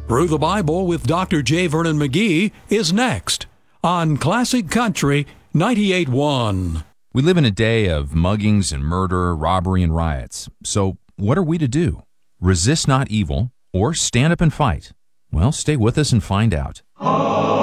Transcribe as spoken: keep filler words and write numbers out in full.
Through the Bible with Doctor J. Vernon McGee is next on Classic Country ninety-eight point one. We live in a day of muggings and murder, robbery and riots. So what are we to do? Resist not evil or stand up and fight? Well, stay with us and find out.